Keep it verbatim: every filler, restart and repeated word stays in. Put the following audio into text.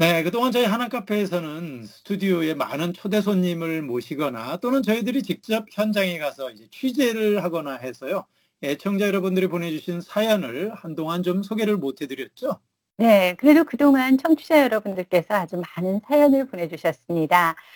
네. 그동안 저희 하나 카페에서는 스튜디오에 많은 초대 손님을 모시거나 또는 저희들이 직접 현장에 가서 이제 취재를 하거나 해서요. 애청자 여러분들이 보내주신 사연을 한동안 좀 소개를 못 해 드렸죠. 네. 그래도 그동안 청취자 여러분들께서 아주 많은 사연을 보내주셨습니다.